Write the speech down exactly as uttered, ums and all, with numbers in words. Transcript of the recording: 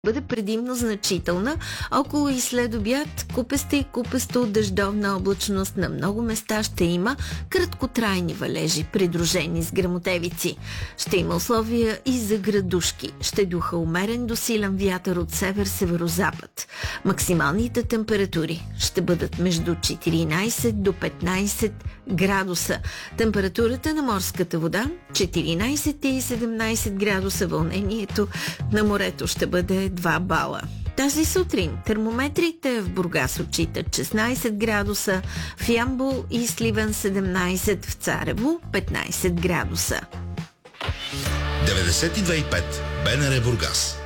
бъде предимно значителна. Около и след обяд купеста и купесто дъждовна облачност на много места ще има краткотрайни валежи, придружени с гръмотевици. Ще има условия и за градушки. Ще духа умерен до силен вятър от север-северозапад. Максималните температури ще бъдат между четиринайсет до петнайсет градуса. Температурата на морската вода четиринайсет и седемнайсет градуса. Вълнението на морето ще бъде два бала. Тази сутрин термометрите в Бургас отчитат шестнайсет градуса, в Ямбол и Сливен седемнайсет, в Царево петнайсет градуса. деветдесет и две и пет БНР Бургас.